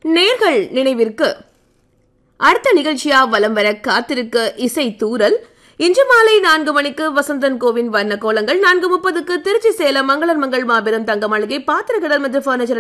நேர்கள் நினைவிற்கு அடுத்த நிகழ்ச்சியா வலம் வர காத்திருக்க இசை தூரல். இன்று மாலை 4 மணிக்கு வசந்தன் கோவின் வண்ண கோலங்கள், 4:30க்கு திருச்சி சேலம் மங்களர் மங்கள் மாபெரும் தங்க மாளிகை பாத்திரக்கடல் மற்றும் பர்னிச்சர்